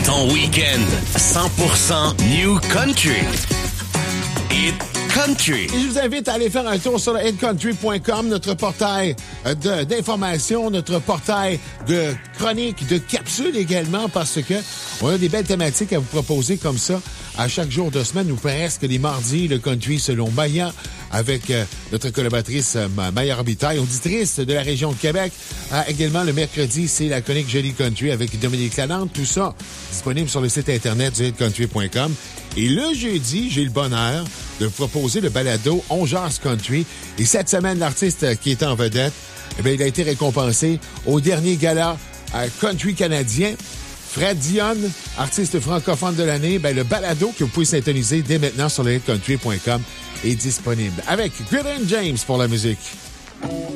Ton week-end 100% New Country. Hit Country. Et je vous invite à aller faire un tour sur le hitcountry.com, notre portail d'information, notre portail de chroniques, de capsules également, parce que on a des belles thématiques à vous proposer comme ça à chaque jour de semaine, ou presque les mardis, le country selon Maya, avec notre collaboratrice Maya Robitaille, auditrice de la région de Québec. Également, le mercredi, c'est la chronique Jolie Country avec Dominique Lalande. Tout ça disponible sur le site Internet du hitcountry.com. Et le jeudi, j'ai le bonheur de vous proposer le balado On Jase Country. Et cette semaine, l'artiste qui est en vedette, eh bien, il a été récompensé au dernier gala country canadien. Fred Dion, artiste francophone de l'année, ben, le balado que vous pouvez syntoniser dès maintenant sur le hitcountry.com est disponible. Avec Gridon James pour la musique.